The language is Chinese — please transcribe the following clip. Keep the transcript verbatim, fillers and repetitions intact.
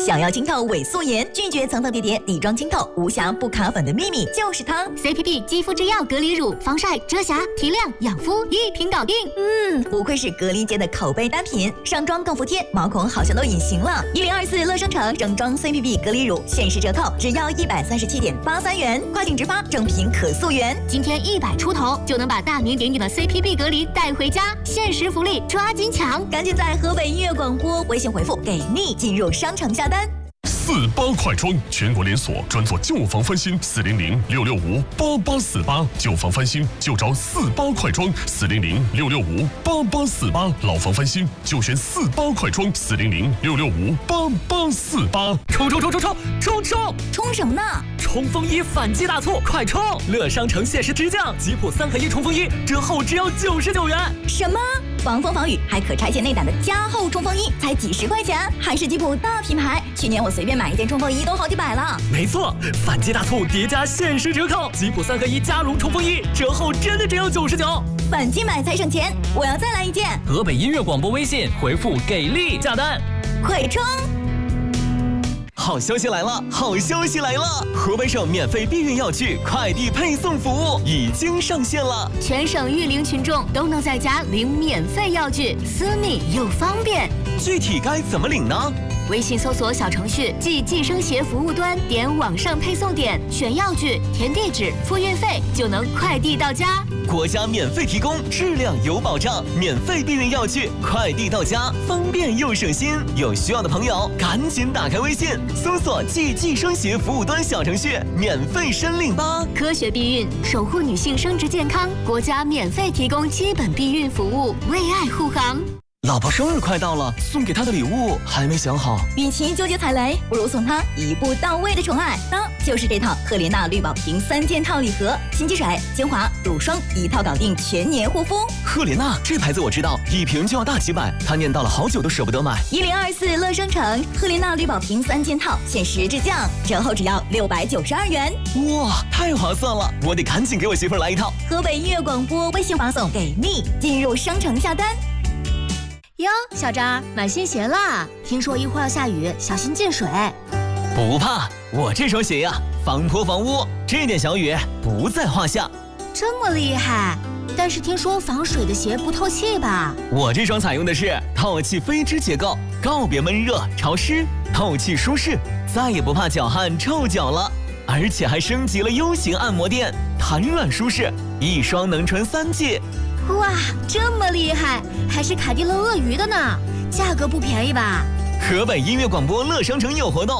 想要清透伪素颜，拒绝层层叠叠、底妆清透、无瑕不卡粉的秘密就是它 C P P 肌肤之钥隔离乳，防晒、遮瑕、提亮、养肤一瓶搞定。 嗯，不愧是隔离界的口碑单品，上妆更服帖，毛孔好像都隐形了。一零二四乐生城整装 C P P 隔离乳限时折扣，只要一百三十七点八三元，跨境直发，正品可溯源。 今天一百出头就能把大名鼎鼎的 C P P 隔离带回家，限时福利抓紧抢！ 赶紧在河北音乐广播微信回复“给力”进入商城下单。 四八快装，全国连锁，专做旧房翻新，四零零六六五八八四八，旧房翻新就找四八快装，四零零六六五八八四八，老房翻新就选四八快装，四零零六六五八八四八。 冲冲冲冲冲冲冲！ 冲什么呢？ 冲锋衣反季大促，快冲！乐商城限时直降，吉普三合一冲锋衣折后只要九十九元。 什么？防风防雨还可拆卸内胆的加厚冲锋衣才几十块钱，还是吉普大品牌。去年我随便买一件冲锋衣都好几百了。 没错，反季大促叠加限时折扣，吉普三合一加绒冲锋衣折后真的只要九十九。 反季买才省钱，我要再来一件。 河北音乐广播微信回复给力下单， 快冲！ 好消息来了！好消息来了！河北省免费避孕药具快递配送服务已经上线了， 全省育龄群众都能在家领免费药具，私密又方便。 具体该怎么领呢？ 微信搜索小程序即计生协服务端，点网上配送点，选药具，填地址，付运费，就能快递到家。 国家免费提供，质量有保障，免费避孕药具快递到家，方便又省心。有需要的朋友赶紧打开微信，搜索即计生协服务端小程序，免费申领吧。 科学避孕，守护女性生殖健康，国家免费提供基本避孕服务，为爱护航。 老婆生日快到了，送给她的礼物还没想好。 与其纠结踩雷，不如送她一步到位的宠爱。那就是这套赫莲娜绿宝瓶三件套礼盒，新肌水、精华、乳霜一套搞定，全年护肤。 赫莲娜这牌子我知道，一瓶就要大几百，她念叨了好久都舍不得买。 一零二四乐生城赫莲娜绿宝瓶三件套限时直降，折后只要六百九十二元。 哇，太划算了！我得赶紧给我媳妇儿来一套。 河北音乐广播微信发送给力，进入商城下单。 哟，小张买新鞋啦！听说一会儿要下雨，小心进水。 不怕，我这双鞋呀，防泼防污，这点小雨不在话下。 这么厉害？但是听说防水的鞋不透气吧？ 我这双采用的是透气飞织结构，告别闷热潮湿，透气舒适，再也不怕脚汗臭脚了。而且还升级了 U 型按摩垫，弹软舒适，一双能穿三季。 哇，这么厉害，还是凯迪乐鳄鱼的呢，价格不便宜吧？ 河北音乐广播乐商城有活动，